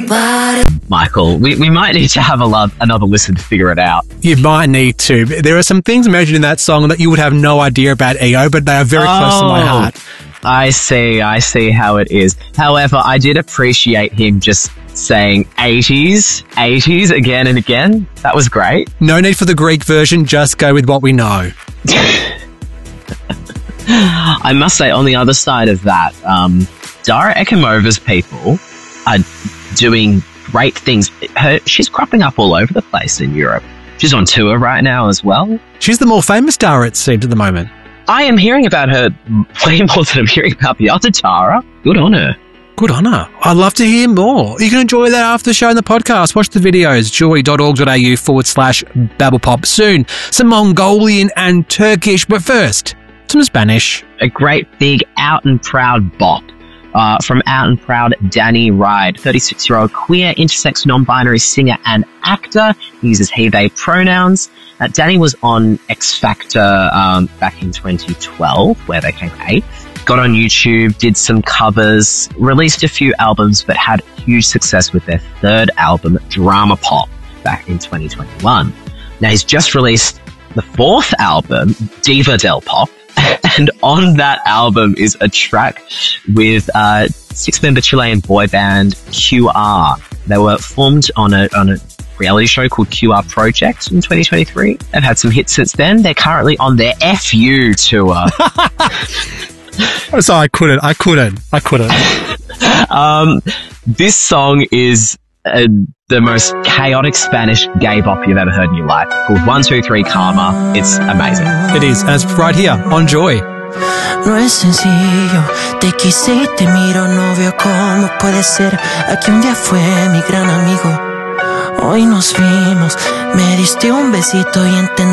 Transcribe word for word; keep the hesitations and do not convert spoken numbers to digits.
Michael, we, we might need to have a lo- another listen to figure it out. You might need to. There are some things mentioned in that song that you would have no idea about, E O, but they are very oh, close to my heart. I see, I see how it is. However, I did appreciate him just saying eighties, eighties again and again. That was great. No need for the Greek version, just go with what we know. I must say, on the other side of that, um, Dara Ekimova's people are doing great things. Her, she's cropping up all over the place in Europe. She's on tour right now as well. She's the more famous Dara, it seems, at the moment. I am hearing about her way more than I'm hearing about the other Dara. Good on her. Good on her. I'd love to hear more. You can enjoy that after the show and the podcast. Watch the videos, joy.org.au forward slash babblepop. Soon, some Mongolian and Turkish, but first, some Spanish. A great big out and proud bop. Uh, from Out and Proud, Danny Ride, thirty-six-year-old queer, intersex, non-binary singer and actor. He uses he, they pronouns. Uh, Danny was on X Factor um, back in twenty twelve, where they came eighth. Got on YouTube, did some covers, released a few albums, but had huge success with their third album, Drama Pop, back in twenty twenty-one. Now, he's just released the fourth album, Diva del Pop, and on that album is a track with uh, six-member Chilean boy band Q R. They were formed on a on a reality show called Q R Project in twenty twenty-three. They've had some hits since then. They're currently on their F U tour. So I couldn't. I couldn't. I couldn't. um, this song is uh, the most chaotic Spanish gay bop you've ever heard in your life. Called one two three Karma. It's amazing. It is. And it's right here on Joy. No es sencillo, te quise y te miro, no veo cómo puede ser. Aquí un día fue mi gran amigo. Hoy nos vimos, me diste un besito y entendí.